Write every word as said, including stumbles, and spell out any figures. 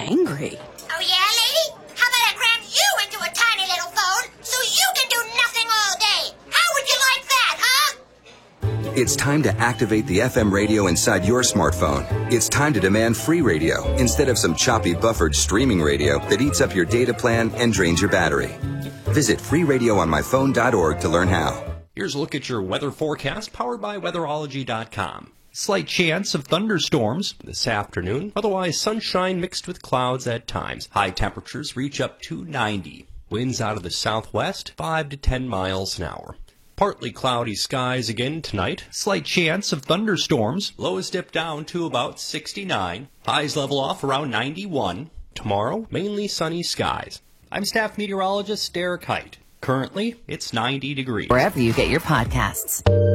angry. Oh, yeah, lady? How about I cram you into a tiny little phone so you can do nothing all day? How would you like that, huh? It's time to activate the F M radio inside your smartphone. It's time to demand free radio instead of some choppy buffered streaming radio that eats up your data plan and drains your battery. Visit free radio on my phone dot org to learn how. Here's a look at your weather forecast powered by weatherology dot com. Slight chance of thunderstorms this afternoon. Otherwise, sunshine mixed with clouds at times. High temperatures reach up to ninety. Winds out of the southwest, five to ten miles an hour. Partly cloudy skies again tonight. Slight chance of thunderstorms. Lows dip down to about sixty-nine. Highs level off around ninety-one. Tomorrow, mainly sunny skies. I'm staff meteorologist Derek Height. Currently, it's ninety degrees. Wherever you get your podcasts.